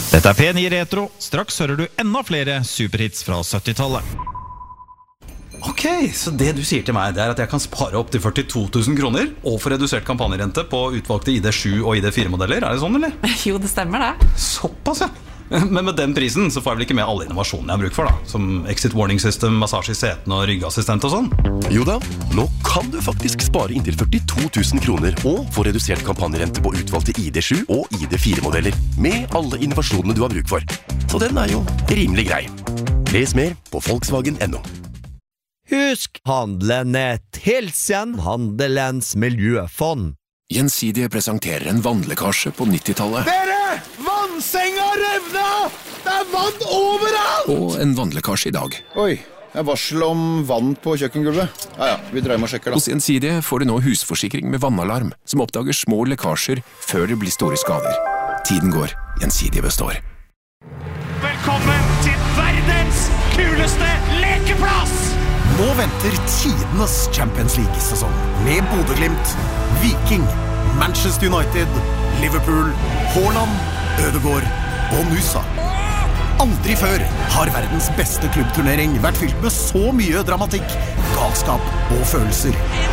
Dette P9 Retro. Straks hører du enda flere superhits fra 70-tallet. Ok, så det du sier til meg, det at jeg kan spare opp til 42 000 kroner og få redusert kampanjerente på utvalgte ID7 og ID4-modeller. Det sånn, eller? Jo, det stemmer det. Såpass, ja. Men med den prisen så får jeg vel ikke med alle innovasjonene jeg har bruk for da, som exit warning system, massasje i setene og ryggassistent og sånn. Jo da, nå kan du faktisk spare inntil 42 000 kroner og få redusert kampanjerente på utvalgte ID7 og ID4-modeller med alle innovasjonene du har bruk for. Så den jo rimelig grei. Les mer på Volkswagen.no. Husk, handelen til sin Handelens miljøfond. Gjensidige presenterer en vannlekkasje på 90-tallet. Dere! Vannsenga revna! Det vann overalt! Og en vannlekkasje i dag. Oi, varsel om vann på kjøkkengulvet. Ja, vi dreier med og sjekker da. Hos Gjensidige får du nå husforsikring med vannalarm, som oppdager små lekkasjer før det blir store skader. Tiden går, Gjensidige består. Velkommen til verdens kuleste lekeplass! Nå venter tidenes Champions League-sesong med Bodø Glimt, Viking, Manchester United, Liverpool, Haaland, Ødegaard og Nusa. Aldri før har verdens beste klubbturnering vært fylt med så mye dramatikk, galskap og følelser.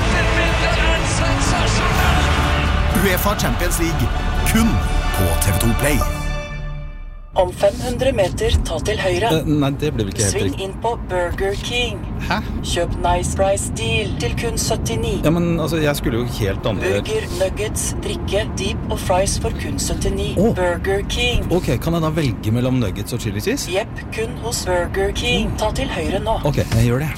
UEFA Champions League, kun på TV2 Play. Om 500 meter, ta til høyre. Nei, det blir vel ikke helt Sving riktig. inn på Burger King. Hæ? Kjøp Nice Price Deal til kun 79. Ja, men altså, jeg skulle jo helt andre... Burger, nuggets, drikke, deep og fries for kun 79. Burger King. Ok, kan jeg da velge mellom nuggets og chili cheese? Jepp, kun hos Burger King. Ta til høyre nå. Ok, jeg gjør det.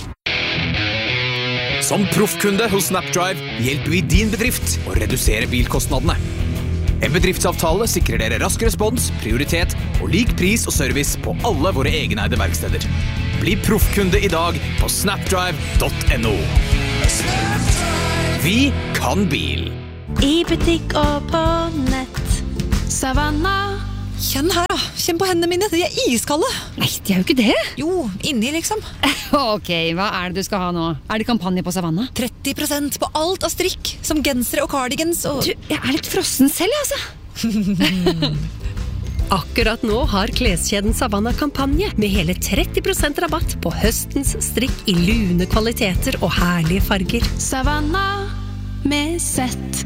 Som proffkunde hos Snapdrive hjelper vi din bedrift å redusere bilkostnadene. En bedriftsavtale sikrer dere rask respons, prioritet og lik pris og service på alle våre egeneide verksteder. Bli proffkunde i dag på snapdrive.no. Vi kan bil. I butikk og på nett. Savanna. Kjenn her da, kjenn på hendene mine, de iskalde. Nei, de jo ikke det. Jo, inni liksom. Ok, hva det du skal ha nå? Det kampanje på Savanna? 30% på alt av strikk, som gensere og cardigans og... Du, jeg litt frossen selv, altså. Akkurat nå har kleskjeden Savanna kampanje med hele 30% rabatt på høstens strikk i lune kvaliteter og herlige farger. Savanna med sett.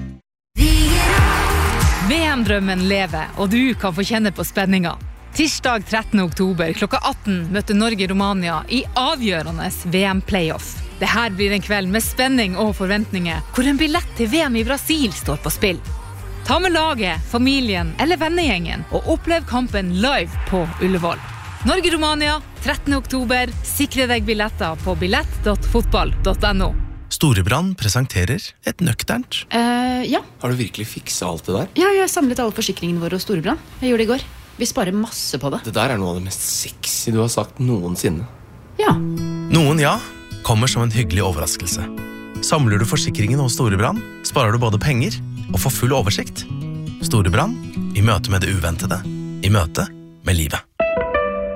VM-drømmen lever, og du kan få kjenne på spenninga. Tirsdag 13. oktober klokka 18 møter Norge-Romania i avgjørende VM-playoff. Dette blir en kveld med spenning og forventninger, hvor en billett til VM i Brasil står på spill. Ta med laget, familien eller vennegjengen, og opplev kampen live på Ullevål. Norge-Romania, 13. oktober. Sikre deg billetter på billett.fotball.no. Storebrand presenterer et nøkternt. Ja. Har du virkelig fikset alt det der? Ja, jeg har samlet alle forsikringene våre hos Storebrand. Jeg gjorde det i går. Vi sparer masse på det. Det der noe av det mest sexy du har sagt noensinne. Ja. Noen ja, kommer som en hyggelig overraskelse. Samler du forsikringen hos Storebrand, sparer du både penger og får full oversikt. Storebrand, i møte med det uventede. I møte med livet.